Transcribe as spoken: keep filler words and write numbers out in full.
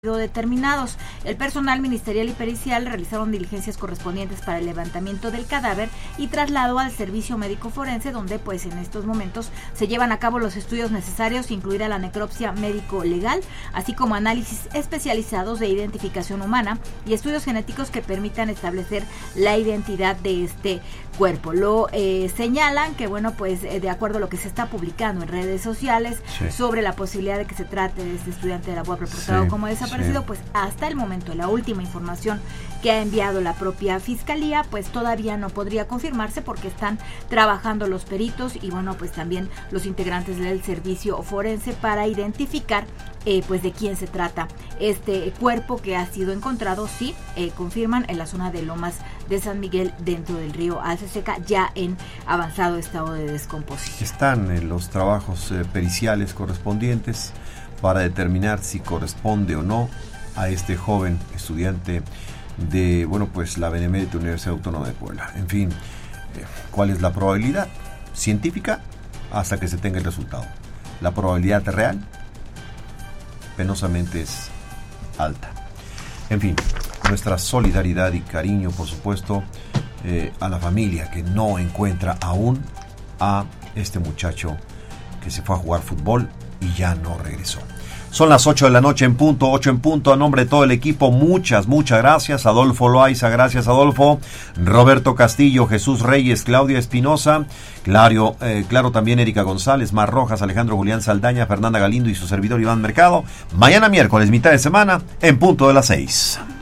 determinados. El personal ministerial y pericial realizaron diligencias correspondientes para el levantamiento del cadáver y traslado al servicio médico forense, donde pues en estos momentos se llevan a cabo los estudios necesarios, incluida la necropsia médico-legal, así como análisis especializados de identificación humana y estudios genéticos que permitan establecer la identidad de este cuerpo. Lo eh, señalan que bueno pues eh, de acuerdo a lo que se está publicando en redes sociales sí. sobre la posibilidad de que se trate de este estudiante de la U A P reportado sí, como desaparecido, sí. pues hasta el momento la última información que ha enviado la propia fiscalía pues todavía no podría confirmarse porque están trabajando los peritos y bueno pues también los integrantes del servicio forense para identificar eh, pues de quién se trata este cuerpo que ha sido encontrado, sí, eh, confirman en la zona de Lomas de San Miguel dentro del río Alceseca, ya en avanzado estado de descomposición. Están en los trabajos eh, periciales correspondientes para determinar si corresponde o no a este joven estudiante de, bueno, pues la Benemérita Universidad Autónoma de Puebla. En fin, eh, ¿cuál es la probabilidad científica? Hasta que se tenga el resultado. La probabilidad real, penosamente, es alta. En fin, nuestra solidaridad y cariño, por supuesto, eh, a la familia que no encuentra aún a este muchacho que se fue a jugar fútbol y ya no regresó. Son las ocho de la noche en punto, ocho en punto, a nombre de todo el equipo, muchas, muchas gracias. Adolfo Loaiza, gracias Adolfo. Roberto Castillo, Jesús Reyes, Claudia Espinosa, claro, eh, claro también Erika González, Mar Rojas, Alejandro Julián Saldaña, Fernanda Galindo y su servidor Iván Mercado. Mañana miércoles, mitad de semana, en punto de las seis.